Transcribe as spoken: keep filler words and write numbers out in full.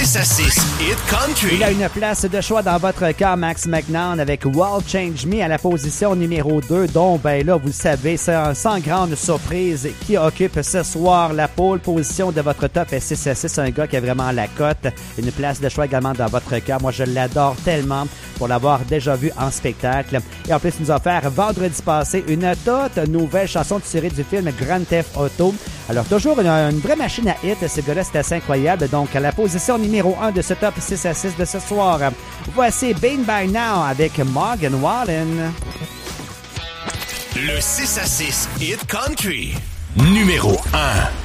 six à six Hit Country. Il a une place de choix dans votre cœur, Max McNown, avec Wall Change Me à la position numéro deux, dont, ben là, vous le savez, c'est un, sans grande surprise qui occupe ce soir la pole position de votre top six à six. Un gars qui a vraiment la cote. Une place de choix également dans votre cœur. Moi, je l'adore tellement pour l'avoir déjà vu en spectacle. Et en plus, il nous a offert vendredi passé une toute nouvelle chanson tirée du film Grand Theft Auto. Alors, toujours une, une vraie machine à hit. Ce gars-là, c'est assez incroyable. Donc, à la position numéro un de ce top six à six de ce soir, voici Been By Now avec Morgan Wallen. Le six à six Hit Country, numéro un.